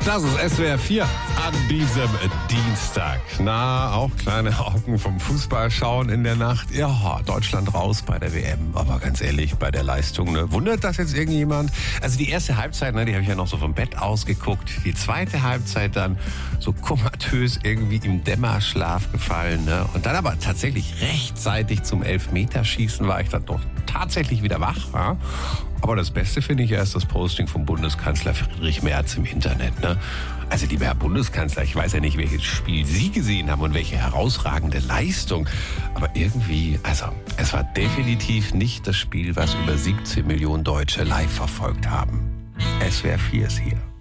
Das ist SWR 4 an diesem Dienstag. Na, auch kleine Augen vom Fußball schauen in der Nacht. Ja, Deutschland raus bei der WM. Aber ganz ehrlich, bei der Leistung, ne? Wundert das jetzt irgendjemand? Also die erste Halbzeit, ne, die habe ich ja noch so vom Bett ausgeguckt. Die zweite Halbzeit dann so komatös irgendwie im Dämmerschlaf gefallen. Ne? Und dann aber tatsächlich rechtzeitig zum Elfmeterschießen war ich dann doch tatsächlich wieder wach. Ja? Aber das Beste finde ich ja ist das Posting vom Bundeskanzler Friedrich Merz im Internet. Ne? Also lieber Herr Bundeskanzler, ich weiß ja nicht, welches Spiel Sie gesehen haben und welche herausragende Leistung. Aber irgendwie, also es war definitiv nicht das Spiel, was über 17 Millionen Deutsche live verfolgt haben. SWR 4 ist hier.